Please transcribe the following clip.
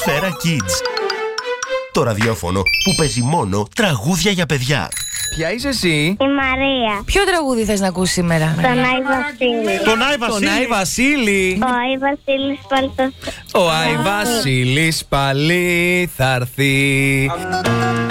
Φέρα Kids. Το ραδιόφωνο που παίζει μόνο τραγούδια για παιδιά. Ποια είσαι εσύ? Η Μαρία. Ποιο τραγούδι θες να ακούσεις σήμερα? Τον Άι Βασίλη. Τον Άι Βασίλη. Ο Άι Βασίλης πάλι Ο Άι Βασίλης πάλι θα έρθει.